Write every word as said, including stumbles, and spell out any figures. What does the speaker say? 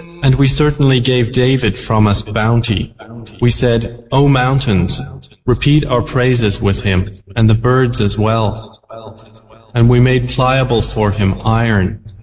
And we certainly gave David from us bounty. We said, O mountains, repeat our praises with him, and the birds as well. And we made pliable for him iron,